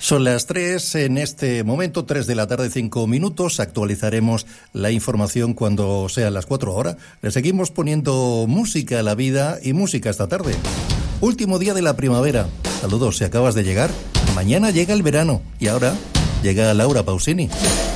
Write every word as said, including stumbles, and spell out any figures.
Son las tres en este momento, tres de la tarde, cinco minutos. Actualizaremos la información cuando sean las cuatro horas. Le seguimos poniendo música a la vida y música esta tarde. Último día de la primavera. Saludos, si acabas de llegar. Mañana llega el verano y ahora llega Laura Pausini.